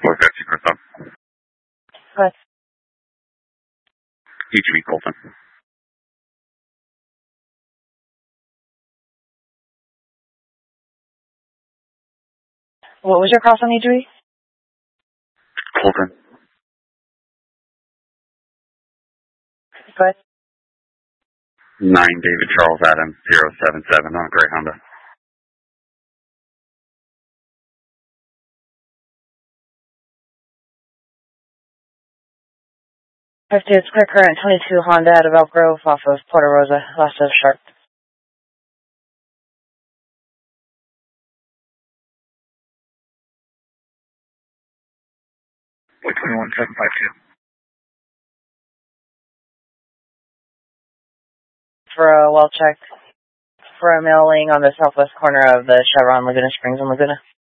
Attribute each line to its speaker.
Speaker 1: Four taxi, Chris up.
Speaker 2: What?
Speaker 1: HB Colton.
Speaker 2: What was your cross on HB?
Speaker 1: Colton.
Speaker 2: What?
Speaker 1: 9 David Charles Adams 077 on a gray Honda.
Speaker 2: 50, it's clear current 22 Honda out of Elk Grove off of Porta Rosa, last of Sharp.
Speaker 1: Boy 21752.
Speaker 2: For a well check for a male laying on the southwest corner of the Chevron Laguna Springs in Laguna.